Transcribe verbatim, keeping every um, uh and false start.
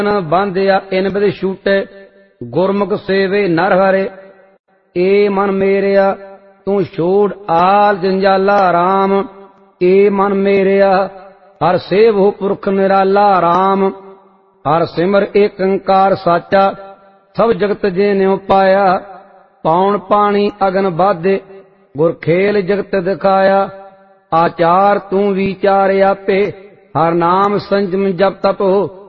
बांधिया इन बिध छूटे गुरमुख सेवे नर हरे। ए मन मेरिया तू छोड़ आल जंजाला राम। ए मन मेरिया हर सेव हो पुरख निराला राम। हर सिमर एक अंकार साचा सब जगत जे न्यो पाया। पौन पानी अगन बाधे गुर खेल जगत दिखाया। आचार तू विचार आपे हर नाम संजम जप तप हो।